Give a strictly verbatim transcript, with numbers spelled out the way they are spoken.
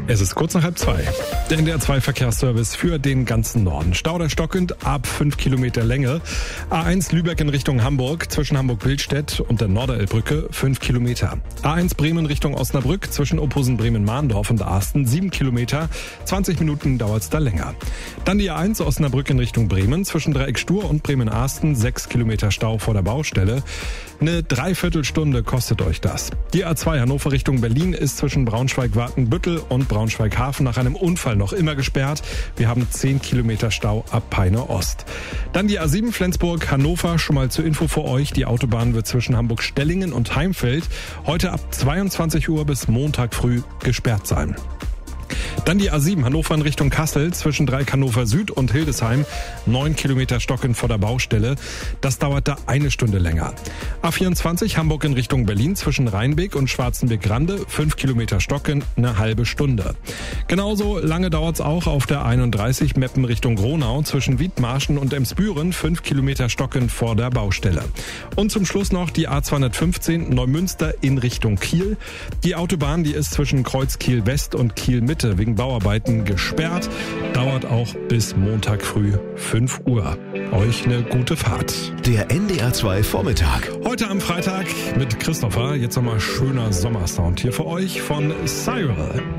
Es ist kurz nach halb zwei. Der N D R zwei Verkehrsservice für den ganzen Norden. Stauder stockend ab fünf Kilometer Länge. A eins Lübeck in Richtung Hamburg zwischen Hamburg-Billstedt und der Norderelbbrücke fünf Kilometer. A eins Bremen Richtung Osnabrück zwischen Opposen Bremen-Mahndorf und Asten sieben Kilometer. zwanzig Minuten dauert's da länger. Dann die A eins Osnabrück in Richtung Bremen zwischen Dreieck Stur und Bremen-Asten sechs Kilometer Stau vor der Baustelle. Eine Dreiviertelstunde kostet euch das. Die A zwei Hannover Richtung Berlin ist zwischen Braunschweig-Wartenbüttel und Braunschweig-Hafen nach einem Unfall noch immer gesperrt. Wir haben zehn Kilometer Stau ab Peine Ost. Dann die A sieben Flensburg-Hannover, schon mal zur Info für euch. Die Autobahn wird zwischen Hamburg-Stellingen und Heimfeld heute ab zweiundzwanzig Uhr bis Montag früh gesperrt sein. Dann die A sieben Hannover in Richtung Kassel zwischen Dreieck Hannover Süd und Hildesheim. neun Kilometer stockend vor der Baustelle. Das dauert da eine Stunde länger. A vierundzwanzig Hamburg in Richtung Berlin zwischen Rheinbeck und Schwarzenbeck-Rande. fünf Kilometer stockend, eine halbe Stunde. Genauso lange dauert's auch auf der einunddreißig Meppen Richtung Gronau zwischen Wiedmarschen und Emsbüren. fünf Kilometer stockend vor der Baustelle. Und zum Schluss noch die A zweihundertfünfzehn Neumünster in Richtung Kiel. Die Autobahn, die ist zwischen Kreuz Kiel West und Kiel Mitte wegen Bauarbeiten gesperrt. Dauert auch bis Montag früh fünf Uhr. Euch eine gute Fahrt. Der N D R zwei Vormittag. Heute am Freitag mit Christopher. Jetzt nochmal schöner Sommersound hier für euch von Cyril.